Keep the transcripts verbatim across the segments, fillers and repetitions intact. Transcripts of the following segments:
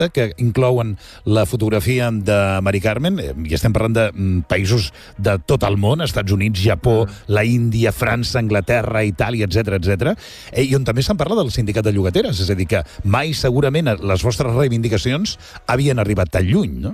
que inclouen la fotografia de Mari Carmen, i estem parlant de països de tot el món, Estats Units, Japó, la Índia, França, Anglaterra, Itàlia, etcètera, etcètera, i on també se'n parla del sindicat de llogateres, és a dir, que mai segurament les vostres reivindicacions havien arribat tan lluny, no?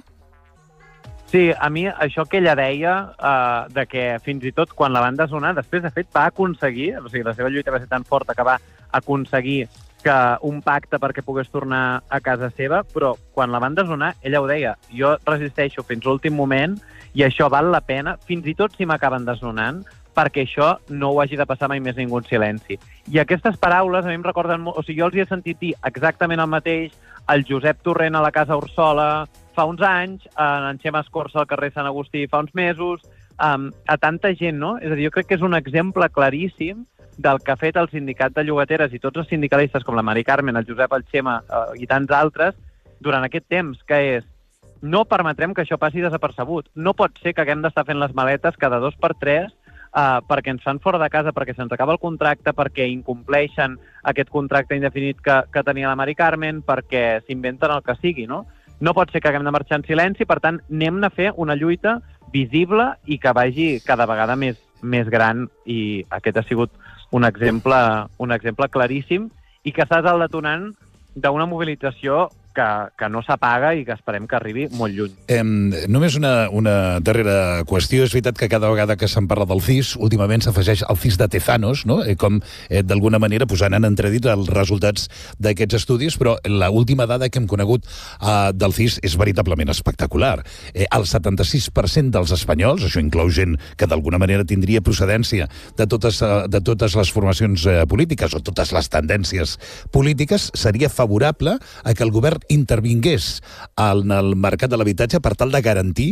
Sí, a mi això que ella deia, uh, de que fins i tot quan la van desnonar, després, de fet, va aconseguir, o sigui, la seva lluita va ser tan forta que va aconseguir que un pacte perquè pogués tornar a casa seva, però quan la van desnonar, ella ho deia, jo resisteixo fins l'últim moment i això val la pena, fins i tot si m'acaben desnonant, perquè això no ho hagi de passar mai més ningú en silenci. I aquestes paraules a mi em recorden molt, o sigui, jo els hi he sentit dir exactament el mateix al Josep Torrent a la Casa Orsola fa uns anys, en Xema Escorça al carrer Sant Agustí fa uns mesos, um, a tanta gent, no? És a dir, jo crec que és un exemple claríssim del que ha fet el sindicat de llogateres i tots els sindicalistes com la Mari Carmen, el Josep, el Xema eh, i tants altres durant aquest temps, que és no permetrem que això passi desapercebut. No pot ser que haguem d'estar fent les maletes cada dos per tres eh, perquè ens fan fora de casa, perquè se'ns acaba el contracte, perquè incompleixen aquest contracte indefinit que, que tenia la Mari Carmen, perquè s'inventen el que sigui, no? No pot ser que haguem de marxar en silenci, per tant, anem a fer una lluita visible i que vagi cada vegada més, més gran, i aquest ha sigut un exemple, un exemple claríssim i que estàs al detonant d'una mobilització que, que no s'apaga i que esperem que arribi molt lluny. Eh, només una, una darrera qüestió. És veritat que cada vegada que se'n parla del C I S, últimament s'afegeix el C I S de Tezanos, no? Eh, com eh, d'alguna manera posant en entredit els resultats d'aquests estudis, però l'última dada que hem conegut eh, del C I S és veritablement espectacular. Eh, el setanta-sis per cent dels espanyols, això inclou gent que d'alguna manera tindria procedència de totes, de totes les formacions eh, polítiques o totes les tendències polítiques, seria favorable a que el govern intervingués en el mercat de l'habitatge per tal de garantir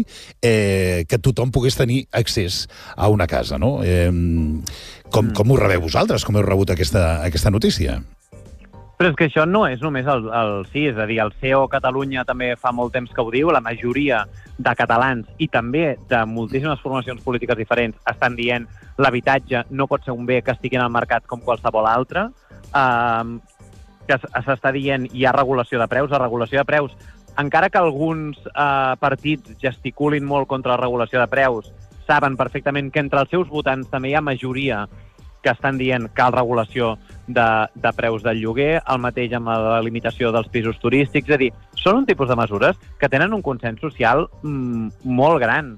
eh, que tothom pogués tenir accés a una casa, no? Eh, com, com ho rebeu vosaltres? Com heu rebut aquesta, aquesta notícia? Però és que això no és només el, el C I S, és a dir, el C E O Catalunya també fa molt temps que ho diu, la majoria de catalans i també de moltíssimes formacions polítiques diferents estan dient l'habitatge no pot ser un bé que estigui en el mercat com qualsevol altre, eh, que s'està dient hi ha regulació de preus, la regulació de preus, encara que alguns eh, partits gesticulin molt contra la regulació de preus, saben perfectament que entre els seus votants també hi ha majoria que estan dient cal regulació de, de preus del lloguer, el mateix amb la limitació dels pisos turístics, és a dir, són un tipus de mesures que tenen un consens social mm, molt gran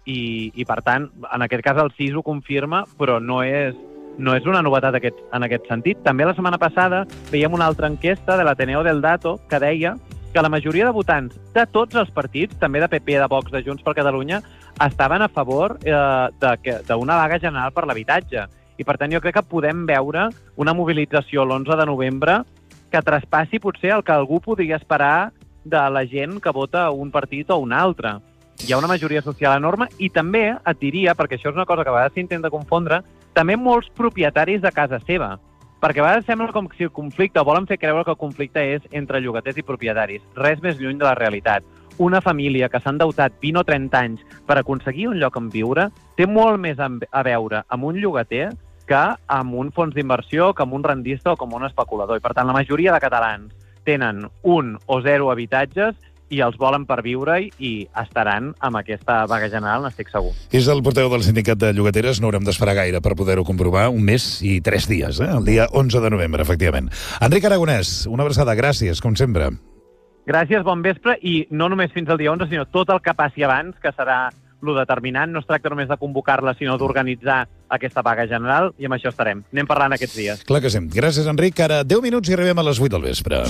i, i per tant, en aquest cas el C I S ho confirma, però no és no és una novetat aquest, en aquest sentit. També la setmana passada veiem una altra enquesta de l'Ateneo del Dato que deia que la majoria de votants de tots els partits, també de P P, de Vox, de Junts per Catalunya, estaven a favor eh, d'una vaga general per l'habitatge. I per tant jo crec que podem veure una mobilització l'onze de novembre que traspassi potser el que algú podria esperar de la gent que vota un partit o un altre. Hi ha una majoria social enorme i també et diria, perquè això és una cosa que a vegades s'intenta confondre, també molts propietaris de casa seva, perquè a vegades sembla com si el conflicte, o volen fer creure que el conflicte és entre llogaters i propietaris. Res més lluny de la realitat. Una família que s'ha endeutat vint o trenta anys per aconseguir un lloc on viure té molt més a veure amb un llogater que amb un fons d'inversió, que amb un rendista o com un especulador. I per tant, la majoria de catalans tenen un o zero habitatges i els volen per viure-hi i estaran amb aquesta vaga general, n'estic segur. És el portaveu del sindicat de llogateres, no haurem d'esperar gaire per poder-ho comprovar, un mes i tres dies, eh? El dia onze de novembre, efectivament. Enric Aragonès, una abraçada, gràcies, com sempre. Gràcies, bon vespre, i no només fins al dia onze, sinó tot el que passi abans, que serà lo determinant. No es tracta només de convocar-la, sinó d'organitzar aquesta vaga general, i amb això estarem. Anem parlant aquests dies. Clar que sí. Gràcies, Enric. Ara deu minuts i arribem a les vuit del vespre.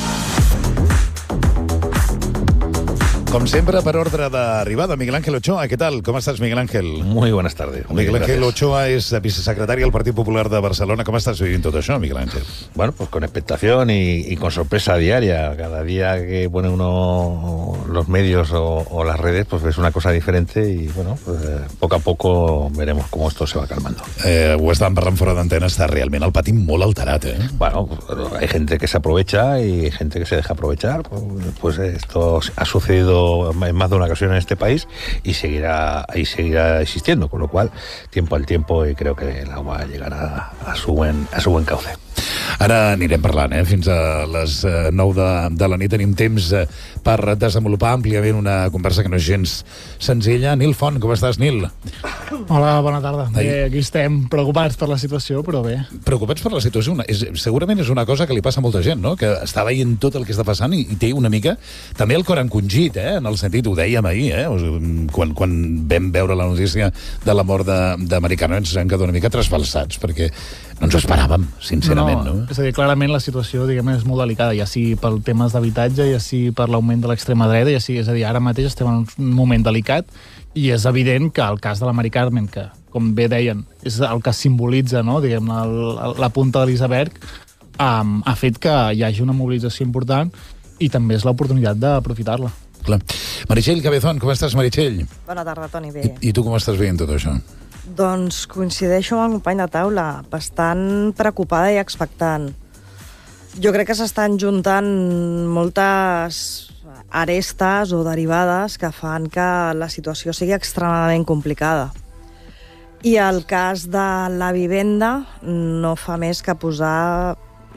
Com sempre, per ordre d'arribada, Miguel Ángel Ochoa. ¿Qué tal? ¿Cómo estás, Miguel Ángel? Muy buenas tardes. Miguel Ángel Ochoa es vicesecretario del Partido Popular de Barcelona. ¿Cómo estás viviendo todo eso, Miguel Ángel? Bueno, pues con expectación y, y con sorpresa diaria. Cada día que pone uno los medios o, o las redes, pues ves una cosa diferente y, bueno, pues eh, poco a poco veremos cómo esto se va calmando. Eh, ho estàvem parlant fora d'antena, està realment el patí molt alterat, eh? Bueno, hay gente que se aprovecha y hay gente que se deja aprovechar. Pues, pues esto ha sucedido en más de una ocasión en este país y seguirá y seguirá existiendo, con lo cual tiempo al tiempo y creo que el agua llegará a su buen a su buen cauce. Ara anirem parlant, eh? Fins a les nou de, de la nit tenim temps eh, per desenvolupar àmpliament una conversa que no és gens senzilla. Nil Font, com estàs, Nil? Hola, bona tarda. Bé, aquí estem preocupats per la situació, però bé. Preocupats per la situació? Una, és, segurament és una cosa que li passa a molta gent, no? Que està veient tot el que està passant i, i té una mica també el cor encongit, eh? En el sentit, ho dèiem ahir, eh? Quan, quan vam veure la notícia de la mort de, de Mari Carmen ens hem quedat una mica trasbalsats, perquè no ens ho esperàvem, sincerament, no? no? És a dir, clarament la situació, diguem, és molt delicada, ja sigui pel temes d'habitatge, ja sigui per l'augment de l'extrema dreta, ja sigui, és a dir, ara mateix estem en un moment delicat i és evident que el cas de la Mari Carmen, que, com bé deien, és el que simbolitza, no?, diguem, el, la punta de l'iceberg, um, ha fet que hi hagi una mobilització important i també és l'oportunitat d'aprofitar-la. Clar. Meritxell Cabezón, com estàs, Meritxell? Bona tarda, Toni, bé. I, I tu com estàs veient tot això? Doncs coincideixo amb el company de taula, bastant preocupada i expectant. Jo crec que s'estan juntant moltes arestes o derivades que fan que la situació sigui extremadament complicada. I el cas de la vivenda no fa més que posar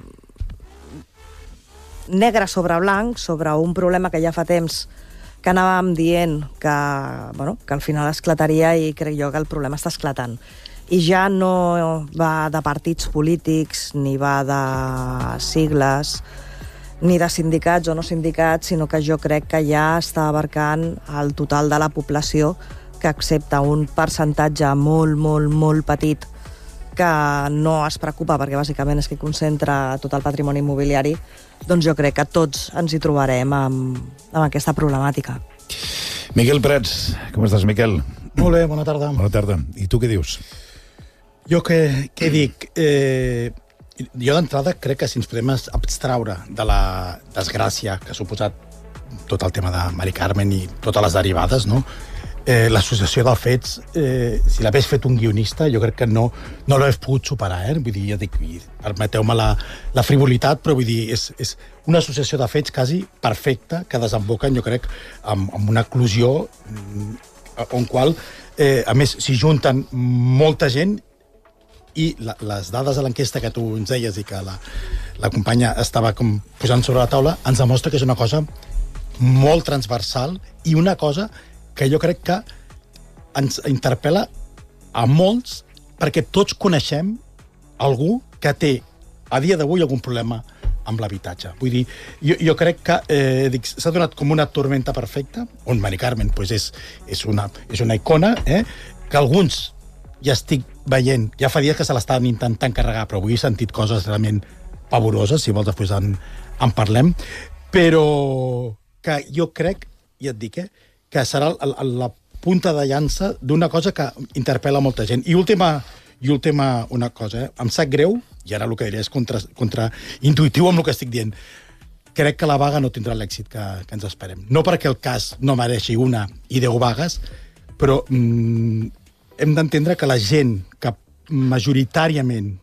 negre sobre blanc sobre un problema que ja fa temps que anàvem dient que, bueno, que al final esclataria i crec jo que el problema està esclatant. I ja no va de partits polítics, ni va de sigles, ni de sindicats o no sindicats, sinó que jo crec que ja està abarcant el total de la població, que accepta un percentatge molt, molt, molt petit que no es preocupa perquè bàsicament és que concentra tot el patrimoni immobiliari, doncs jo crec que tots ens hi trobarem amb, amb aquesta problemàtica. Miquel Prats, com estàs, Miquel? Molt bé, bona tarda. Bona tarda. I tu què dius? Jo què, què dic? Eh, jo d'entrada crec que si ens podem abstraure de la desgràcia que ha suposat tot el tema de Mari Carmen i totes les derivades, no? Eh, l'associació dels fets, eh, si l'hagués fet un guionista, jo crec que no, no l'hagués pogut superar, eh? Vull dir, jo dic, permeteu-me la, la frivolitat, però vull dir, és, és una associació de fets quasi perfecta que desemboquen, jo crec, amb, amb una eclosió on qual, eh, a més, s'hi junten molta gent i la, les dades de l'enquesta que tu ens deies i que la, la companya estava com posant sobre la taula, ens demostra que és una cosa molt transversal i una cosa que jo crec que ens interpel·la a molts perquè tots coneixem algú que té a dia d'avui algun problema amb l'habitatge. Vull dir, jo, jo crec que eh, dic, s'ha donat com una tormenta perfecta, on Mari Carmen pues, és, és, una, és una icona, eh, que alguns ja estic veient, ja fa dies que se l'estan intentant carregar, però avui he sentit coses realment pavoroses, si vols després en, en parlem, però que jo crec, ja et dic, eh, que serà la, la punta de llança d'una cosa que interpel·la molta gent. I última, i última una cosa, eh? Em sap greu, i ara el que diré és contra, contraintuitiu amb el que estic dient, crec que la vaga no tindrà l'èxit que, que ens esperem. No perquè el cas no mereixi una i deu vagues, però mm, hem d'entendre que la gent que majoritàriament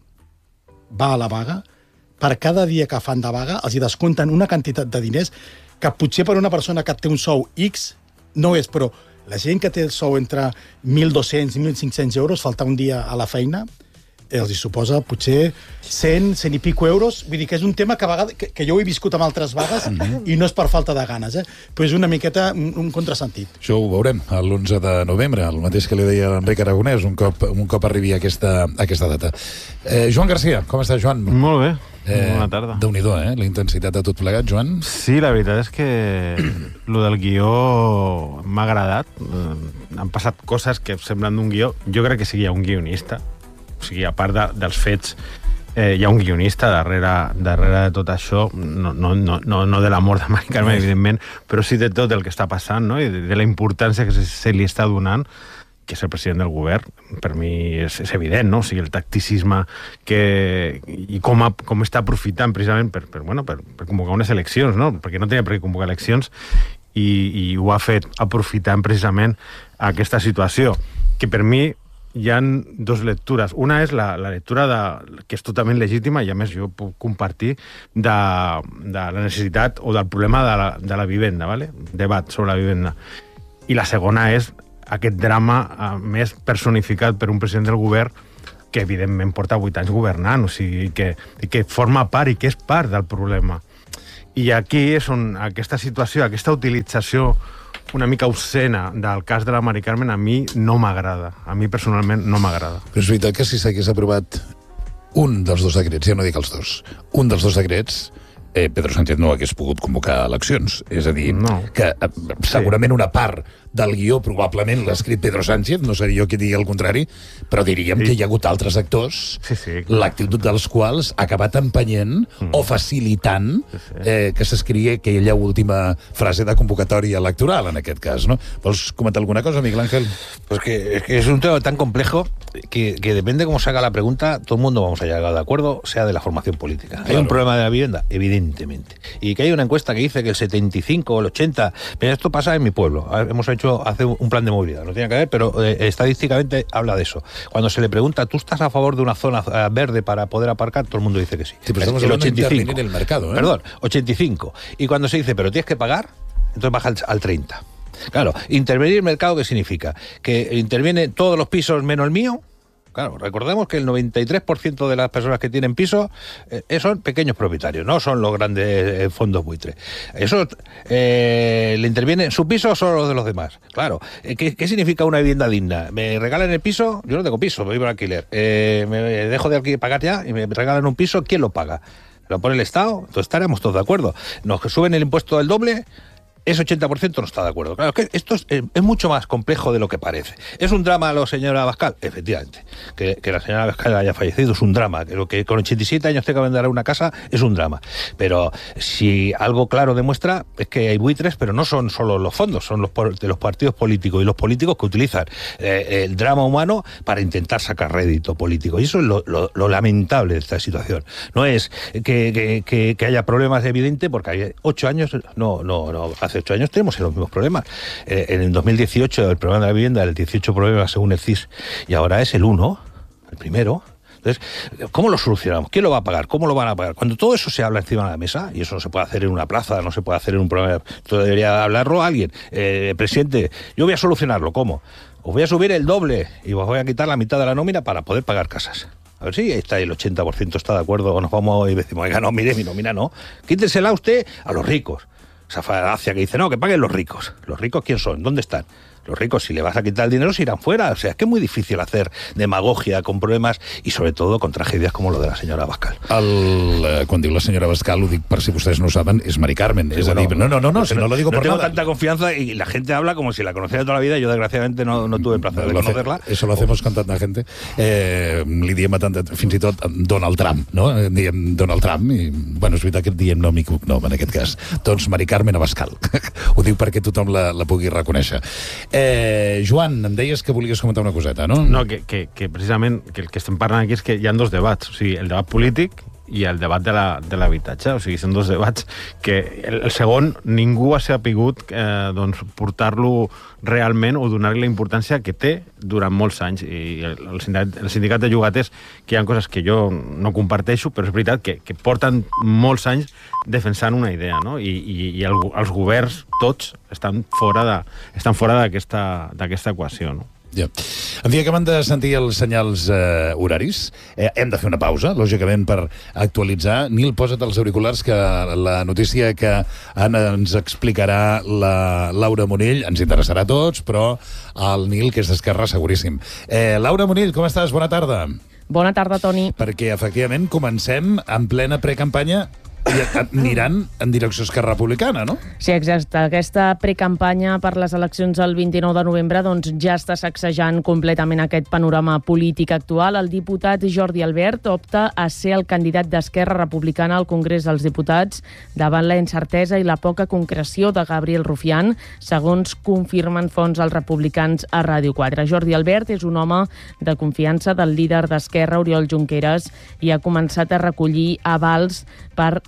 va a la vaga, per cada dia que fan de vaga els hi descompten una quantitat de diners que potser per una persona que té un sou X no és, però la gent que té el sou entre mil dos-cents i mil cinc-cents euros, faltar un dia a la feina, els hi suposa potser cent, cent i pico euros. Vull dir que és un tema que, a vegades, que, que jo ho he viscut amb altres vagues mm-hmm. i no és per falta de ganes, eh? Però és una miqueta un, un contrasentit. Això ho veurem l'onze de novembre, el mateix que li deia l'Enric Aragonès, un cop, un cop arribi a aquesta, a aquesta data. Eh, Joan Garcia, com estàs, Joan? Molt bé. Eh, Bona tarda. Déu-n'hi-do, eh? La intensitat de tot plegat, Joan. Sí, la veritat és que lo del guió m'ha agradat. Han passat coses que semblen d'un guió. Jo crec que sí que hi ha un guionista. O sigui, a part de, dels fets, eh, hi ha un guionista darrere, darrere de tot això, no, no, no, no de la mort de Mari Carmen, evidentment, però sí de tot el que està passant, no? I de, de la importància que se, se li està donant, que és el president del govern, per mi és, és evident, no? O sigui, el tacticisme que, i com, ha, com està aprofitant precisament per, per, bueno, per, per convocar unes eleccions, no? Perquè no tenia per què convocar eleccions i, i ho ha fet aprofitant precisament aquesta situació, que per mi hi ha dues lectures. Una és la, la lectura de, que és totalment legítima i a més jo puc compartir de, de la necessitat o del problema de la, de la vivenda, ¿vale? Debat sobre la vivenda. I la segona és aquest drama eh, més personificat per un president del govern que evidentment porta vuit anys governant, o sigui, que, que forma part i que és part del problema. I aquí és on aquesta situació, aquesta utilització una mica obscena del cas de la Mari Carmen a mi no m'agrada. A mi personalment no m'agrada. Però és veritat que si s'hagués aprovat un dels dos decrets, ja no dic els dos, un dels dos decrets, eh, Pedro Sánchez no hagués pogut convocar eleccions. És a dir, no. que eh, segurament una part del guió probablement l'ha escrit Pedro Sánchez, no seré jo qui digui el contrari, però diríem sí. que hi ha hagut altres actors, sí, sí, l'actitud dels quals ha acabat empenyent mm. o facilitant sí, sí. Eh, que s'escrigui aquella última frase de convocatòria electoral, en aquest cas, ¿no? ¿Vols comentar alguna cosa, Miguel Ángel? Pues que, es que es un tema tan complejo que, que depende de cómo se haga la pregunta, todo el mundo vamos a llegar de acuerdo, sea de la formación política. Claro. ¿Hay un problema de la vivienda? Evidentemente. Y que hay una encuesta que dice que el setenta y cinco o el ochenta... Mira, esto pasa en mi pueblo. Hemos hecho hace un plan de movilidad, no tiene que ver, pero eh, estadísticamente habla de eso. Cuando se le pregunta, ¿tú estás a favor de una zona eh, verde para poder aparcar? Todo el mundo dice que sí. Sí, pero estamos el ochenta y cinco. En el mercado, ¿eh? Perdón, ochenta y cinco. Y cuando se dice, pero tienes que pagar, entonces baja al, al treinta. Claro, intervenir el mercado, ¿qué significa? Que interviene todos los pisos menos el mío. Claro, recordemos que el noventa y tres por ciento de las personas que tienen piso eh, son pequeños propietarios, no son los grandes eh, fondos buitres. Eso eh, le interviene en su piso o solo los de los demás. Claro, eh, ¿qué, ¿qué significa una vivienda digna? ¿Me regalan el piso? Yo no tengo piso, me vivo en alquiler. Eh, me dejo de alquiler, pagar ya y me regalan un piso, ¿quién lo paga? ¿Lo pone el Estado? Entonces estaremos todos de acuerdo. Nos suben el impuesto del doble. Ese ochenta por ciento no está de acuerdo. Claro, que esto es, es mucho más complejo de lo que parece. ¿Es un drama lo señora Abascal? Efectivamente. Que, que la señora Abascal haya fallecido es un drama. Que lo que con ochenta y siete años tenga que vender una casa es un drama. Pero si algo claro demuestra es que hay buitres, pero no son solo los fondos, son los de los partidos políticos y los políticos que utilizan eh, el drama humano para intentar sacar rédito político. Y eso es lo, lo, lo lamentable de esta situación. No es que, que, que, que haya problemas evidentes, porque hay ocho años, no, no, no. Hace ocho años tenemos los mismos problemas. Eh, en el dos mil dieciocho el problema de la vivienda era el dieciocho problemas según el C I S y ahora es el uno, el primero. Entonces, ¿cómo lo solucionamos? ¿Quién lo va a pagar? ¿Cómo lo van a pagar? Cuando todo eso se habla encima de la mesa, y eso no se puede hacer en una plaza, no se puede hacer en un programa, esto debería hablarlo alguien. Eh, presidente, yo voy a solucionarlo. ¿Cómo? Os voy a subir el doble y os voy a quitar la mitad de la nómina para poder pagar casas. A ver si está el ochenta por ciento está de acuerdo o nos vamos y decimos, oiga, no, mire, mi nómina no. Quítensela usted a los ricos. Esa falacia que dice, no, que paguen los ricos. ¿Los ricos quién son? ¿Dónde están? Los ricos, si le vas a quitar el dinero, se irán fuera. O sea, es que es muy difícil hacer demagogia con problemes i, sobretot, con tragèdies com lo de la senyora Abascal. El, eh, quan diu la senyora Abascal, ho dic per si vostès no ho saben, és Mari Carmen. Sí, és bueno, a dir, no, no, no, no, si no, no lo digo no por tengo nada. tanta confianza y la gente habla como si la conociera toda la vida. Yo, desgraciadamente, no, no tuve el placer de conocerla. Eso lo hacemos con tanta gente. Eh, li diem a tanta, fins i tot Donald Trump, no? Diem Donald Trump i, bueno, és veritat que diem nom i cognom en aquest cas. Doncs Mari Carmen Abascal. Ho dic perquè tothom la, la pugui reconèixer. Eh, Joan, em deies que volies comentar una coseta, no? No, que, que, que precisament que el que estem parlant aquí és que hi ha dos debats, o sigui, el debat polític i el debat de l'habitatge, o sigui, són dos debats que el, el segon ningú ha sapigut eh, doncs, portar-lo realment o donar-li la importància que té durant molts anys. I el, el, sindicat, el sindicat de llogaters, que hi ha coses que jo no comparteixo, però és veritat que, que porten molts anys defensant una idea, no? I, i, i el, els governs, tots, estan fora de, estan fora d'aquesta d'aquesta equació, no? Ja. En fi, acabem de sentir els senyals eh, horaris. Eh, hem de fer una pausa, lògicament, per actualitzar. Nil, posa't els auriculars, que la notícia que Anna ens explicarà la Laura Monell ens interessarà a tots, però el Nil, que és d'Esquerra, seguríssim. Eh, Laura Monell, com estàs? Bona tarda. Bona tarda, Toni. Perquè, efectivament, comencem en plena precampanya i aniran en direcció Esquerra Republicana, no? Sí, exacte. Aquesta precampanya per les eleccions del vint-i-nou de novembre doncs, ja està sacsejant completament aquest panorama polític actual. El diputat Jordi Albert opta a ser el candidat d'Esquerra Republicana al Congrés dels Diputats davant la incertesa i la poca concreció de Gabriel Rufián, segons confirmen fonts als republicans a Ràdio quatre. Jordi Albert és un home de confiança del líder d'Esquerra, Oriol Junqueras, i ha començat a recollir avals per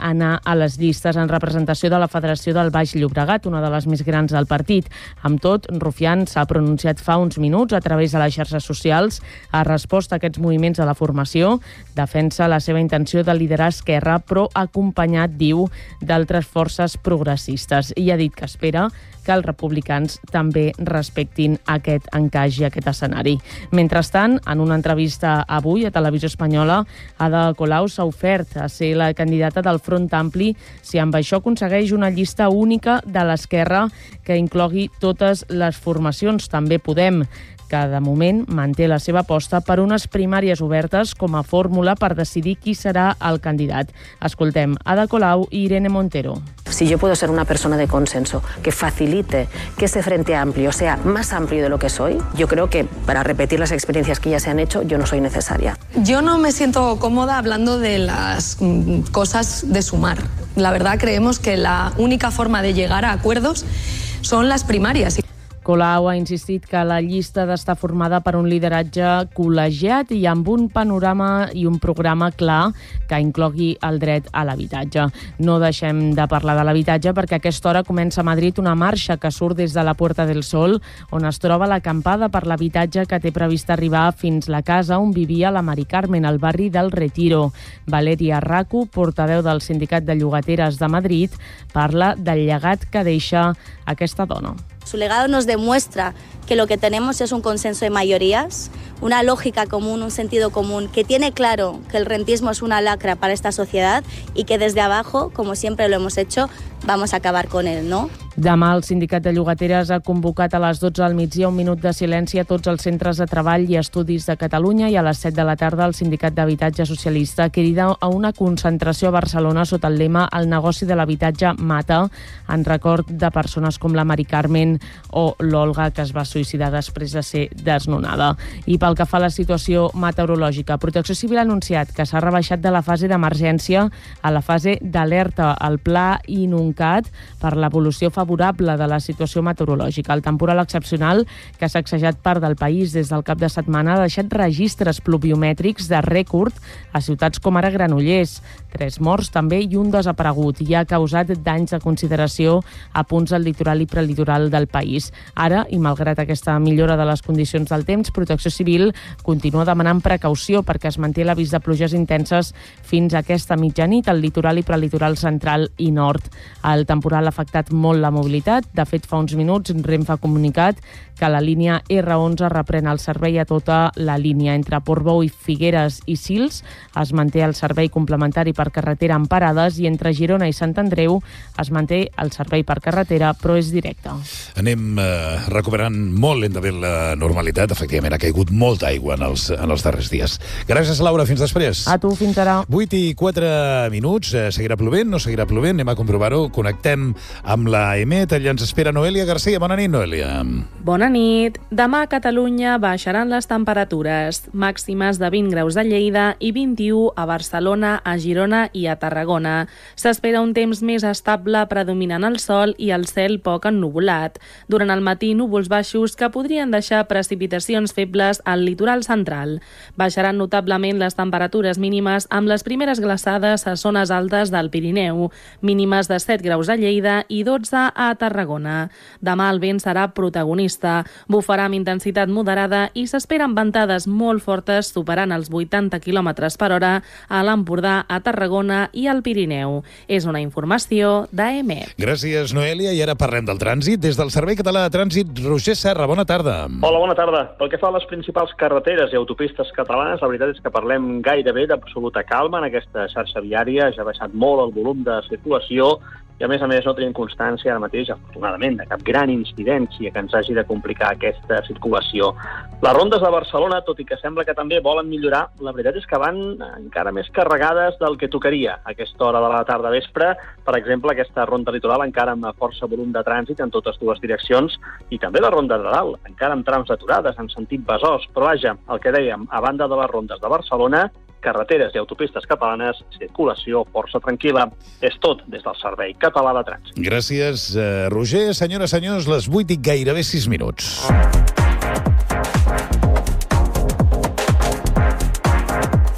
anar a les llistes en representació de la Federació del Baix Llobregat, una de les més grans del partit. Amb tot, Rufián s'ha pronunciat fa uns minuts a través de les xarxes socials, ha respost a aquests moviments de la formació, defensa la seva intenció de liderar Esquerra, però acompanyat, diu, d'altres forces progressistes, i ha dit que espera que els republicans també respectin aquest encaix i aquest escenari. Mentrestant, en una entrevista avui a Televisió Espanyola, Ada Colau s'ha ofert a ser la candidata del Front Ampli si amb això aconsegueix una llista única de l'esquerra que inclogui totes les formacions. També Podem, que de moment manté la seva aposta per unes primàries obertes com a fórmula per decidir qui serà el candidat. Escoltem Ada Colau i Irene Montero. Si yo puedo ser una persona de consenso que facilite que ese frente amplio sea más amplio de lo que soy, yo creo que para repetir las experiencias que ya se han hecho, yo no soy necesaria. Yo no me siento cómoda hablando de las cosas de sumar. La verdad, creemos que la única forma de llegar a acuerdos son las primarias. Colau ha insistit que la llista ha d'estar formada per un lideratge col·legiat i amb un panorama i un programa clar que inclogui el dret a l'habitatge. No deixem de parlar de l'habitatge perquè a aquesta hora comença a Madrid una marxa que surt des de la Puerta del Sol, on es troba l'acampada per l'habitatge que té previst arribar fins la casa on vivia la Mari Carmen, al barri del Retiro. Valeria Racu, portaveu del Sindicat de Llogateres de Madrid, parla del llegat que deixa aquesta dona. Su legado nos demuestra que lo que tenemos es un consenso de mayorías, una lógica común, un sentido común, que tiene claro que el rentismo es una lacra para esta sociedad y que desde abajo, como siempre lo hemos hecho, vamos a acabar con él, ¿no? Demà el Sindicat de Llogateres ha convocat a les dotze del migdia un minut de silenci a tots els centres de treball i estudis de Catalunya, i a les set de la tarda el Sindicat d'Habitatge Socialista crida a una concentració a Barcelona sota el lema "El negoci de l'habitatge mata", en record de persones com la Mari Carmen o l'Olga, que es va suïcidar després de ser desnonada. I pel que fa a la situació meteorològica, Protecció Civil ha anunciat que s'ha rebaixat de la fase d'emergència a la fase d'alerta al Pla Inuncat per l'evolució favorable de la situació meteorològica. El temporal excepcional que ha sacsejat part del país des del cap de setmana ha deixat registres pluviomètrics de rècord a ciutats com ara Granollers, tres morts també i un desaparegut, i ha causat danys de consideració a punts del litoral i prelitoral del país. Ara, i malgrat aquesta millora de les condicions del temps, Protecció Civil continua demanant precaució perquè es manté l'avís de pluges intenses fins a aquesta mitjanit al litoral i prelitoral central i nord. El temporal ha afectat molt la mobilitat. De fet, fa uns minuts Renfe ha comunicat que la línia erre onze reprèn el servei a tota la línia. Entre Portbou i Figueres i Sils es manté el servei complementari per carretera en parades, i entre Girona i Sant Andreu es manté el servei per carretera, però és directe. Anem eh, recuperant molt lentament la normalitat. Efectivament, ha caigut molta aigua en els, en els darrers dies. Gràcies, Laura. Fins després. A tu, fins ara. vuit i quatre minuts. Eh, seguirà plovent? No seguirà plovent? Anem a comprovar-ho. Connectem amb la EMET. Allà ens espera Noelia García. Bona nit, Noelia. Bona nit. Demà a Catalunya baixaran les temperatures. Màximes de vint graus a Lleida i vint-i-u a Barcelona, a Girona i a Tarragona. S'espera un temps més estable predominant el sol i el cel poc ennuvolat. Durant el matí, núvols baixos que podrien deixar precipitacions febles al litoral central. Baixaran notablement les temperatures mínimes amb les primeres glaçades a zones altes del Pirineu, mínimes de set graus a Lleida i dotze a Tarragona. Demà el vent serà protagonista, bufarà amb intensitat moderada i s'esperen ventades molt fortes superant els vuitanta quilòmetres per hora a l'Empordà, a Tarragona i al Pirineu. És una informació d'A E M E. Gràcies, Noelia. I ara parlem del trànsit. Des del Servei Català de Trànsit, Roger Serra, bona tarda. Hola, bona tarda. Pel que fa a les principals carreteres i autopistes catalanes, la veritat és que parlem gairebé d'absoluta calma en aquesta xarxa viària. Ja ha baixat molt el volum de circulació i, a més a més, no tenim constància ara mateix, afortunadament, de cap gran incidència que ens hagi de complicar aquesta circulació. Les rondes de Barcelona, tot i que sembla que també volen millorar, la veritat és que van encara més carregades del que tocaria a aquesta hora de la tarda vespre. Per exemple, aquesta ronda litoral encara amb força volum de trànsit en totes dues direccions, i també la ronda de dalt, encara amb trams aturades en sentit Besòs. Però vaja, el que dèiem, a banda de les rondes de Barcelona, carreteres i autopistes catalanes, circulació força tranquil·la. És tot des del Servei Català de Trànsit. Gràcies, eh, Roger. Senyores, senyors, les vuit i gairebé sis minuts. Això és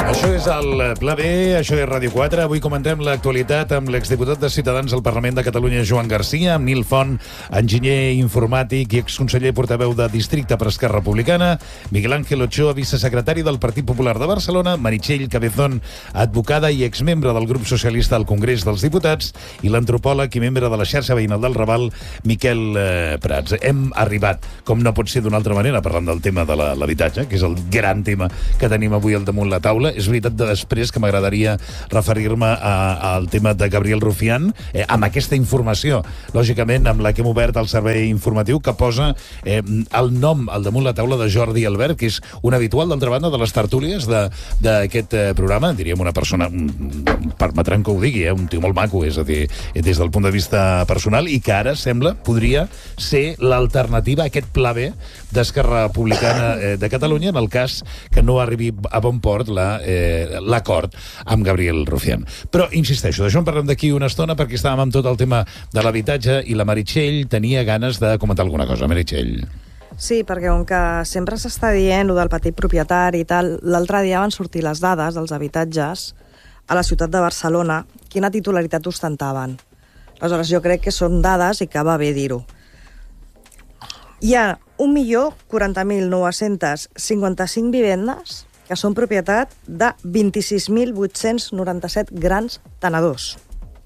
és el Pla B, això és Ràdio quatre. Avui comentem l'actualitat amb l'exdiputat de Ciutadans al Parlament de Catalunya, Joan Garcia, amb Nil Font, enginyer informàtic i exconseller portaveu de Districte per Esquerra Republicana, Miguel Ángel Ochoa, vicesecretari del Partit Popular de Barcelona, Meritxell Cabezón, advocada i exmembre del grup socialista al Congrés dels Diputats, i l'antropòleg i membre de la xarxa veïnal del Raval, Miquel eh, Prats. Hem arribat, com no pot ser d'una altra manera, parlant del tema de l'habitatge, que és el gran tema que tenim avui al damunt la taula. És veritat de després que m'agradaria referir-me al tema de Gabriel Rufián, eh, amb aquesta informació, lògicament, amb la que hem obert el servei informatiu, que posa eh, el nom al damunt la taula de Jordi Albert, que és un habitual, d'altra banda, de les tertúlies d'aquest eh, programa. Diríem una persona, permetran que ho digui, eh, un tio molt maco, és a dir, des del punt de vista personal, i que ara sembla, podria ser l'alternativa a aquest Pla B d'Esquerra Republicana eh, de Catalunya, en el cas que no arribi a bon port l'acord eh, amb Gabriel Rufián. Però, insisteixo, d'això en parlem d'aquí una estona, perquè estàvem amb tot el tema de l'habitatge i la Meritxell tenia ganes de comentar alguna cosa. Meritxell. Sí, perquè com que sempre s'està dient el del petit propietari i tal, l'altre dia van sortir les dades dels habitatges a la ciutat de Barcelona, quina titularitat ostentaven. Aleshores, jo crec que són dades i que va bé dir-ho. Hi ha un milió quaranta mil nou-cents cinquanta-cinc vivendes que són propietat de vint-i-sis mil vuit-cents noranta-set grans tenedors.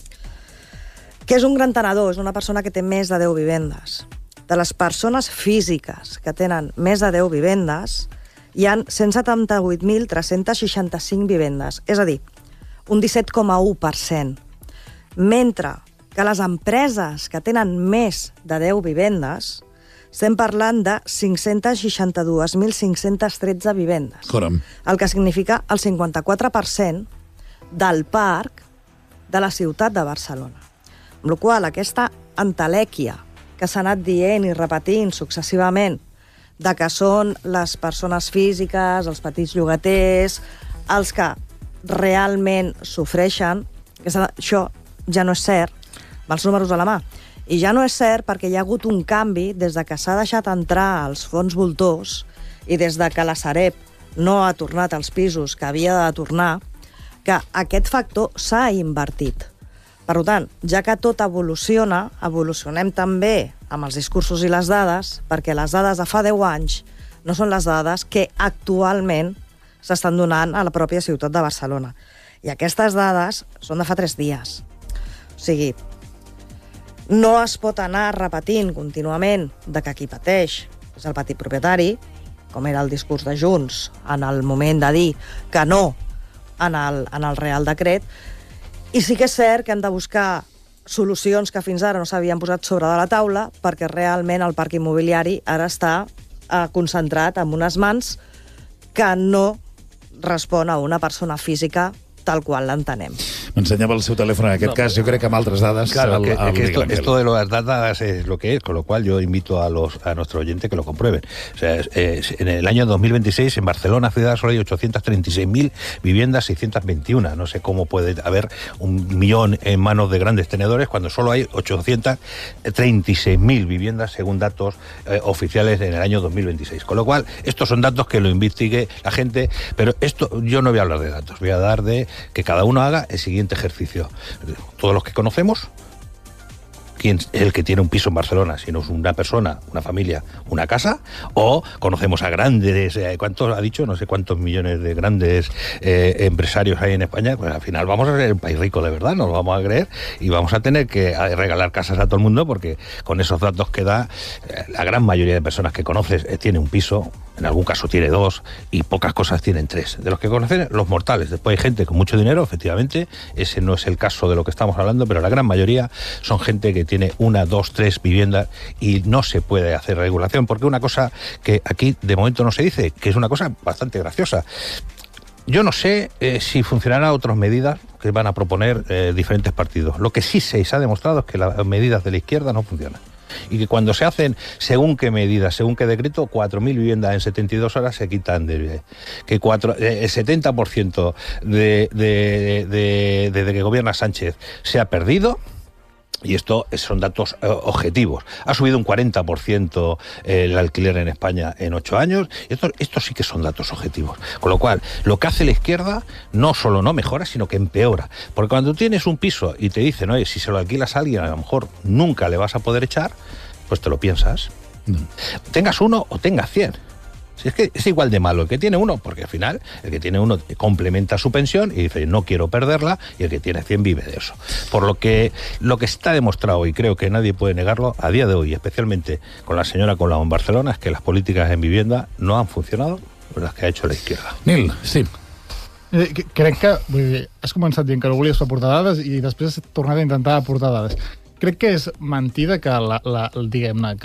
Què és un gran tenedor? És una persona que té més de deu vivendes. De les persones físiques que tenen més de deu vivendes, hi ha cent setanta-vuit mil tres-cents seixanta-cinc vivendes, és a dir, un disset coma u per cent. Mentre que les empreses que tenen més de deu vivendes estem parlant de cinc-cents seixanta-dos mil cinc-cents tretze vivendes. Caram. El que significa el cinquanta-quatre per cent del parc de la ciutat de Barcelona. Amb la qual cosa, aquesta entelèquia que s'ha anat dient i repetint successivament de que són les persones físiques, els petits llogaters, els que realment sofreixen, això ja no és cert, amb els números a la mà. I ja no és cert perquè hi ha hagut un canvi des de que s'ha deixat entrar els fons voltors i des de que la Sareb no ha tornat als pisos que havia de tornar, que aquest factor s'ha invertit. Per tant, ja que tot evoluciona, evolucionem també amb els discursos i les dades, perquè les dades de fa deu anys no són les dades que actualment s'estan donant a la pròpia ciutat de Barcelona. I aquestes dades són de fa tres dies. O sigui, no es pot anar repetint contínuament de que qui pateix és el petit propietari, com era el discurs de Junts en el moment de dir que no en el, en el Real Decret, i sí que és cert que hem de buscar solucions que fins ara no s'havien posat sobre de la taula, perquè realment el parc immobiliari ara està eh, concentrat en unes mans que no respon a una persona física tal qual l'entenem. M'ensenyava el seu telèfon en aquest no, cas, yo creo que amb altres dades... Claro, al, que, al que esto, esto de las datas es lo que es, con lo cual yo invito a los a nuestro oyente que lo comprueben. O sea, es, es, en el año dos mil veintiséis, en Barcelona, ciudad, solo hay ochocientas treinta y seis mil viviendas, seiscientas veintiuno. No sé cómo puede haber un millón en manos de grandes tenedores cuando solo hay ochocientas treinta y seis mil viviendas, según datos eh, oficiales en el año dos mil veintiséis. Con lo cual, estos son datos que lo investigue la gente, pero esto yo no voy a hablar de datos, voy a dar de que cada uno haga el siguiente ejercicio. Todos los que conocemos, quién es el que tiene un piso en Barcelona, si no es una persona, una familia, una casa, o conocemos a grandes, eh, ¿cuántos ha dicho? No sé cuántos millones de grandes eh, empresarios hay en España. Pues al final vamos a ser un país rico de verdad, nos lo vamos a creer y vamos a tener que regalar casas a todo el mundo, porque con esos datos que da, eh, la gran mayoría de personas que conoces eh, tiene un piso, en algún caso tiene dos, y pocas cosas tienen tres. De los que conocen, los mortales. Después hay gente con mucho dinero, efectivamente, ese no es el caso de lo que estamos hablando, pero la gran mayoría son gente que tiene una, dos, tres viviendas y no se puede hacer regulación, porque una cosa que aquí de momento no se dice, que es una cosa bastante graciosa. Yo no sé eh, si funcionarán otras medidas que van a proponer eh, diferentes partidos. Lo que sí se, se ha demostrado es que las medidas de la izquierda no funcionan. Y que cuando se hacen según qué medidas, según qué decreto, cuatro mil viviendas en setenta y dos horas se quitan de... Que cuatro, eh, el setenta por ciento de, de, de, de, de que gobierna Sánchez se ha perdido. Y esto son datos eh, objetivos. Ha subido un cuarenta por ciento eh, el alquiler en España en ocho años. Esto, estos sí que son datos objetivos. Con lo cual, lo que hace la izquierda no solo no mejora, sino que empeora. Porque cuando tienes un piso y te dicen, oye, si se lo alquilas a alguien, a lo mejor nunca le vas a poder echar, pues te lo piensas. Mm. Tengas uno o tengas cien. Si es que es igual de malo el que tiene uno, porque al final el que tiene uno complementa su pensión y dice no quiero perderla, y el que tiene cien vive de eso. Por lo que lo que está demostrado, y creo que nadie puede negarlo a día de hoy, especialmente con la señora Colau en Barcelona, es que las políticas en vivienda no han funcionado las que ha hecho la izquierda. Nil, sí. Eh, crec que vull dir, has començat dient que no volies aportar dades i després has tornat a intentar aportar dades. Crec que és mentida que la, la, diguem-ne, que